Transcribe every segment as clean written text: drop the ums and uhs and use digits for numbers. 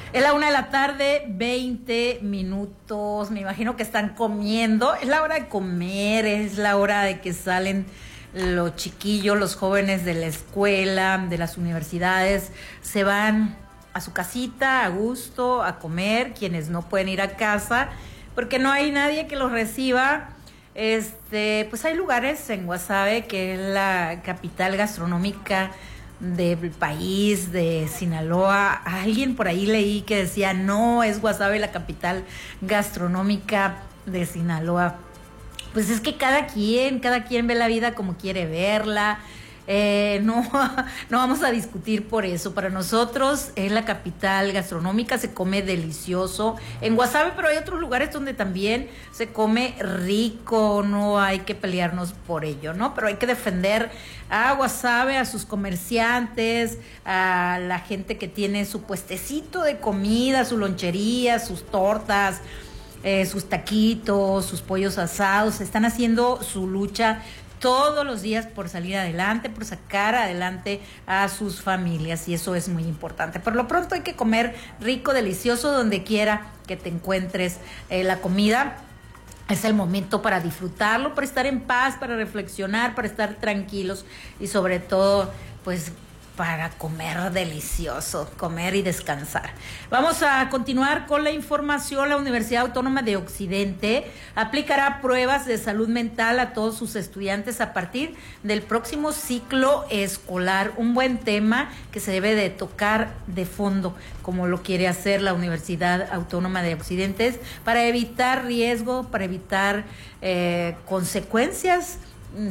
Es la 1 de la tarde, 20 minutos. Me imagino que están comiendo. Es la hora de comer, es la hora de que salen los chiquillos, los jóvenes de la escuela, de las universidades. Se van a su casita a gusto, a comer. Quienes no pueden ir a casa porque no hay nadie que los reciba. Pues hay lugares en Guasave, que es la capital gastronómica del país, de Sinaloa. Alguien por ahí leí que decía, no, es Guasave la capital gastronómica de Sinaloa. Pues es que cada quien ve la vida como quiere verla. No vamos a discutir por eso. Para nosotros es la capital gastronómica, se come delicioso en Guasave, pero hay otros lugares donde también se come rico, no hay que pelearnos por ello, ¿no? Pero hay que defender a Guasave, a sus comerciantes, a la gente que tiene su puestecito de comida, su lonchería, sus tortas, sus taquitos, sus pollos asados. Están haciendo su lucha todos los días por salir adelante, por sacar adelante a sus familias, y eso es muy importante. Por lo pronto hay que comer rico, delicioso, donde quiera que te encuentres. La comida es el momento para disfrutarlo, para estar en paz, para reflexionar, para estar tranquilos y sobre todo, pues, para comer delicioso, comer y descansar. Vamos a continuar con la información. La Universidad Autónoma de Occidente aplicará pruebas de salud mental a todos sus estudiantes a partir del próximo ciclo escolar. Un buen tema que se debe de tocar de fondo, como lo quiere hacer la Universidad Autónoma de Occidente, para evitar riesgo, para evitar consecuencias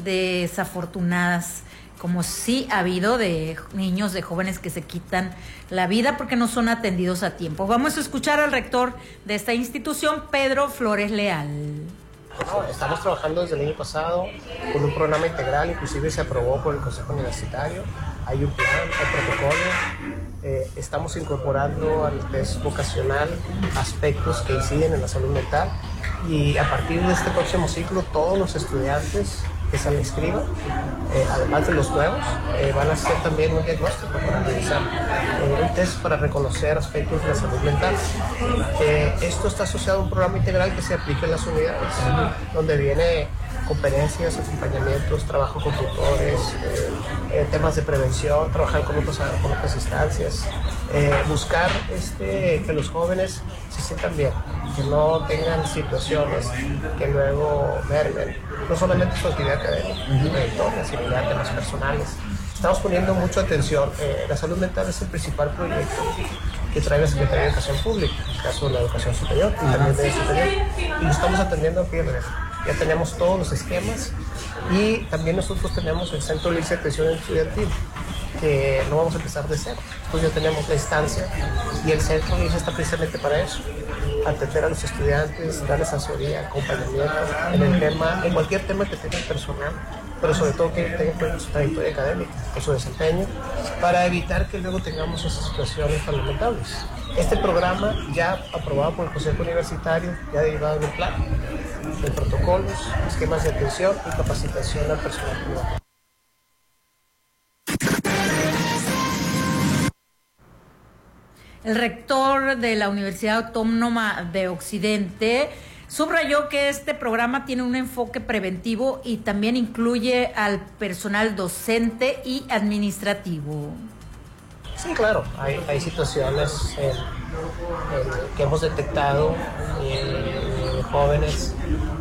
desafortunadas, como sí ha habido de niños, de jóvenes que se quitan la vida porque no son atendidos a tiempo. Vamos a escuchar al rector de esta institución, Pedro Flores Leal. Estamos trabajando desde el año pasado con un programa integral, inclusive se aprobó por el Consejo Universitario. Hay un plan, hay protocolo. Estamos incorporando al test vocacional aspectos que inciden en la salud mental, y a partir de este próximo ciclo todos los estudiantes que se inscriban, además de los nuevos, van a hacer también un diagnóstico para realizar un test para reconocer aspectos de la salud mental. Esto está asociado a un programa integral que se aplica en las unidades, donde viene conferencias, acompañamientos, trabajo con tutores, temas de prevención, trabajar con otras instancias, buscar que los jóvenes se sientan bien, que no tengan situaciones que luego mermen no solamente su actividad académica, sino ya temas personales. Estamos poniendo mucha atención. La salud mental es el principal proyecto que trae la Secretaría de Educación Pública, en el caso de la educación superior y también de superior, y lo estamos atendiendo aquí en Red. Ya tenemos todos los esquemas, y también nosotros tenemos el Centro de Atención Estudiantil, que no vamos a empezar de cero. Entonces ya tenemos la instancia y el centro está precisamente para eso: atender a los estudiantes, darles asesoría, acompañamiento en cualquier tema que tengan personal, pero sobre todo que tengan su trayectoria académica, con su desempeño, para evitar que luego tengamos esas situaciones tan lamentables. Este programa, ya aprobado por el Consejo Universitario, ya ha derivado en un plan de protocolos, esquemas de atención y capacitación al personal privado. El rector de la Universidad Autónoma de Occidente subrayó que este programa tiene un enfoque preventivo y también incluye al personal docente y administrativo. Sí, claro, hay situaciones que hemos detectado, jóvenes